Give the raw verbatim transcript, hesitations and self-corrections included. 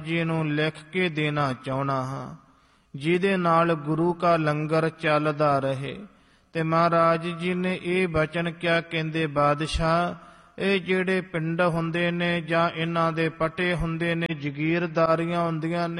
ਜੀ ਨੂੰ ਲਿਖ ਕੇ ਦੇਣਾ ਚਾਹੁੰਦਾ ਹਾਂ, ਜਿਹਦੇ ਨਾਲ ਗੁਰੂ ਕਾ ਲੰਗਰ ਚੱਲਦਾ ਰਹੇ। ਤੇ ਮਹਾਰਾਜ ਜੀ ਨੇ ਇਹ ਬਚਨ ਕਿਆ, ਕਹਿੰਦੇ ਬਾਦਸ਼ਾਹ, ਇਹ ਜਿਹੜੇ ਪਿੰਡ ਹੁੰਦੇ ਨੇ ਜਾਂ ਇਹਨਾਂ ਦੇ ਪਟੇ ਹੁੰਦੇ ਨੇ, ਜਗੀਰਦਾਰੀਆਂ ਹੁੰਦੀਆਂ ਨੇ,